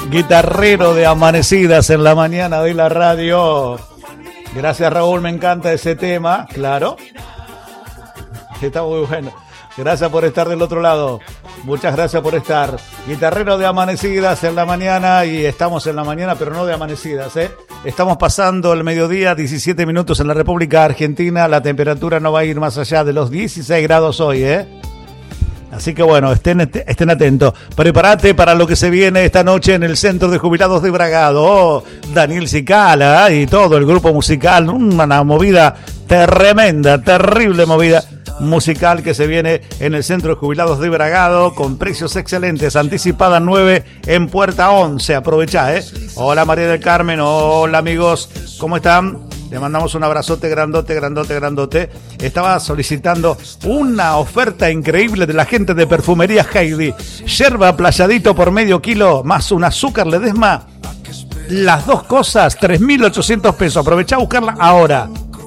Guitarrero de amanecidas en la mañana de la radio. Gracias, Raúl, me encanta ese tema, claro. Está muy bueno. Gracias por estar del otro lado. Muchas gracias por estar. Guitarrero de amanecidas en la mañana, y estamos en la mañana, pero no de amanecidas, ¿eh? Estamos pasando el mediodía, 17 minutos en la República Argentina. La temperatura no va a ir más allá de los 16 grados hoy, ¿eh? Así que bueno, estén atentos. Prepárate para lo que se viene esta noche en el Centro de Jubilados de Bragado. Oh, Daniel Cicala y todo el grupo musical. Una movida tremenda, terrible movida musical que se viene en el Centro de Jubilados de Bragado con precios excelentes. Anticipada 9 en puerta 11. Aprovechá, ¿eh? Hola María del Carmen, hola amigos, ¿cómo están? Le mandamos un abrazote grandote, grandote, grandote. Estaba solicitando una oferta increíble de la gente de Perfumería Heidi. Yerba Playadito por medio kilo, más un azúcar Ledesma. Las dos cosas, 3.800 pesos. Aprovechá a buscarla ahora.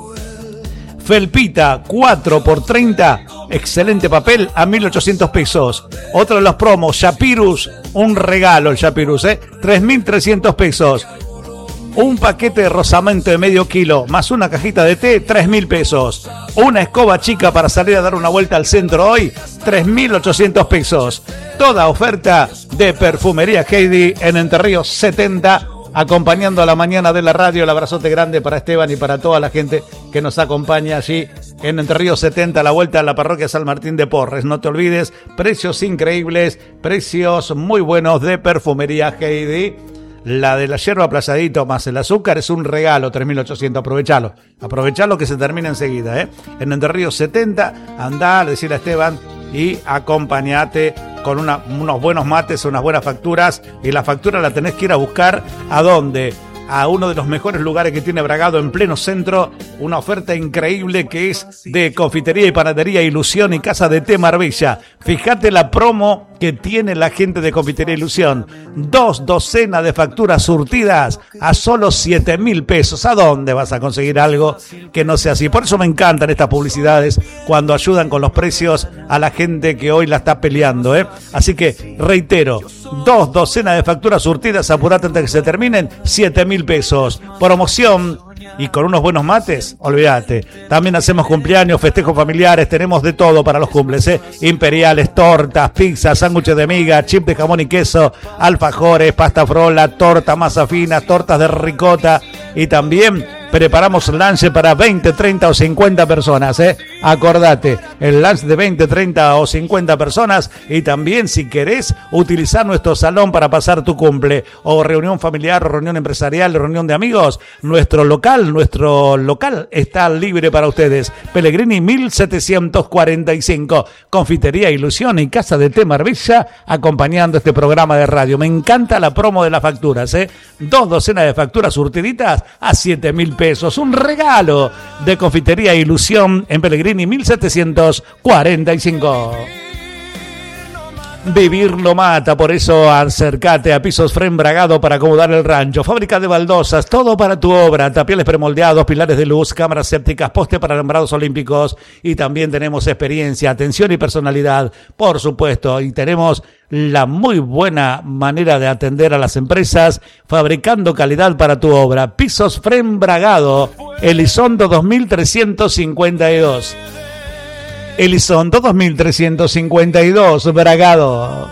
Felpita, 4 por 30. Excelente papel, a 1.800 pesos. Otro de los promos, Shapirus. Un regalo el Shapirus, 3.300 pesos. Un paquete de rosamento de medio kilo, más una cajita de té, 3.000 pesos. Una escoba chica para salir a dar una vuelta al centro hoy, 3.800 pesos. Toda oferta de Perfumería Heidi en Entre Ríos 70, acompañando a la mañana de la radio. El abrazote grande para Esteban y para toda la gente que nos acompaña allí en Entre Ríos 70, a la vuelta a la parroquia San Martín de Porres. No te olvides, precios increíbles, precios muy buenos de Perfumería Heidi. La de la yerba Playadito más el azúcar es un regalo, 3.800, aprovechalo que se termina enseguida, En Entre Ríos 70, andá a decirle a Esteban y acompañate con unos buenos mates, unas buenas facturas, y la factura la tenés que ir a buscar, ¿a dónde? A uno de los mejores lugares que tiene Bragado, en pleno centro, una oferta increíble que es de confitería y panadería Ilusión y Casa de Té Marbella. Fíjate la promo que tiene la gente de Confitería Ilusión. 2 docenas de facturas surtidas a solo 7.000 pesos. ¿A dónde vas a conseguir algo que no sea así? Por eso me encantan estas publicidades cuando ayudan con los precios a la gente que hoy la está peleando, Así que, reitero, 2 docenas de facturas surtidas, apurate antes que se terminen, 7.000 pesos. Promoción y con unos buenos mates, olvídate. También hacemos cumpleaños, festejos familiares, tenemos de todo para los cumples, Imperiales, tortas, pizzas, sándwiches de miga, chip de jamón y queso, alfajores, pasta frola, torta, masa fina, tortas de ricota, y también preparamos lunch para 20, 30 o 50 personas, Acordate, el lunch de 20, 30 o 50 personas, y también si querés utilizar nuestro salón para pasar tu cumple, o reunión familiar, o reunión empresarial, o reunión de amigos, nuestro local está libre para ustedes. Pellegrini 1745, Confitería Ilusión y Casa de Té Marbella, acompañando este programa de radio. Me encanta la promo de las facturas, 2 docenas de facturas surtiditas a 7.000 pesos. Un regalo de Confitería Ilusión en Pellegrini 1745. Vivir lo mata, por eso acércate a Pisos Fren Bragado para acomodar el rancho. Fábrica de baldosas, todo para tu obra, tapiales premoldeados, pilares de luz, cámaras sépticas, poste para alambrados olímpicos, y también tenemos experiencia, atención y personalidad, por supuesto, y tenemos la muy buena manera de atender a las empresas, fabricando calidad para tu obra. Pisos Fren Bragado, Elizondo 2352. Elizondo 2352, Bragado.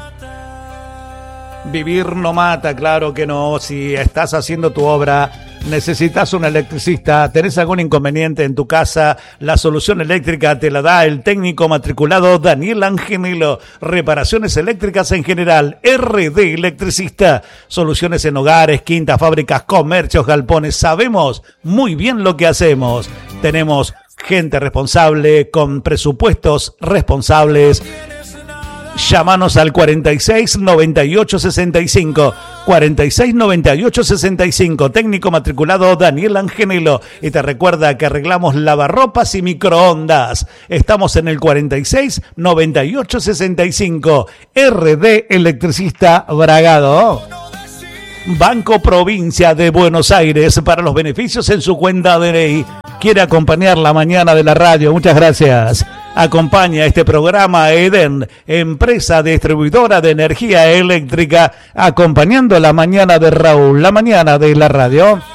Vivir no mata, claro que no. Si estás haciendo tu obra, necesitas un electricista, tenés algún inconveniente en tu casa, la solución eléctrica te la da el técnico matriculado Daniel Angelilo. Reparaciones eléctricas en general, RD Electricista. Soluciones en hogares, quintas, fábricas, comercios, galpones. Sabemos muy bien lo que hacemos. Tenemos gente responsable, con presupuestos responsables. Llámanos al 46 98 65, 46 98 65, técnico matriculado Daniel Angelilo, y te recuerda que arreglamos lavarropas y microondas. Estamos en el 46 98 65, RD Electricista Bragado. Banco Provincia de Buenos Aires, para los beneficios en su cuenta DNI. Quiere acompañar la mañana de la radio. Muchas gracias. Acompaña este programa Eden, empresa distribuidora de energía eléctrica, acompañando la mañana de Raúl, la mañana de la radio.